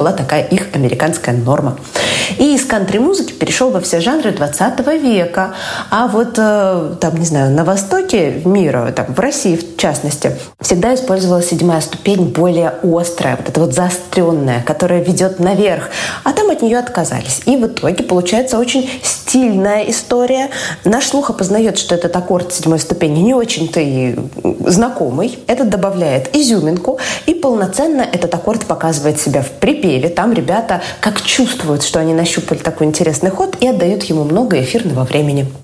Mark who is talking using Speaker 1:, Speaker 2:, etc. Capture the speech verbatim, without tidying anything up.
Speaker 1: была такая их американская норма. И из кантри-музыки перешел во все жанры двадцатого века. А вот, там, не знаю, на востоке мира, там, в России в частности, всегда использовалась седьмая ступень более острая, вот эта вот заостренная, которая ведет наверх. А там от нее отказались. И в итоге получается очень стильная история. Наш слух опознает, что этот аккорд седьмой ступени не очень-то и знакомый. Это добавляет изюминку. И полноценно этот аккорд показывает себя в припеве. Там ребята как чувствуют, что они нащупали такой интересный ход и отдают ему много эфирного времени.